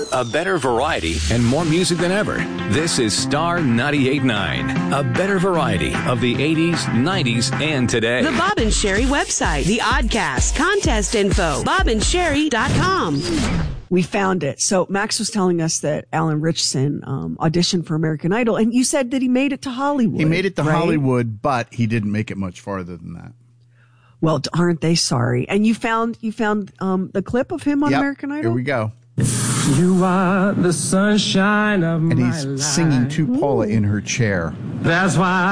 A better variety and more music than ever. This is Star 98.9. A better variety of the 80s, 90s, and today. The Bob and Sherry website, the Oddcast, contest info, bobandsherry.com. We found it. So Max was telling us that Alan Ritchson auditioned for American Idol, and you said that he made it to Hollywood. He made it to right? Hollywood, but he didn't make it much farther than that. Well, aren't they sorry? And you found the clip of him on American Idol? Here we go. You are the sunshine of my life. And he's singing to Paula in her chair. That's why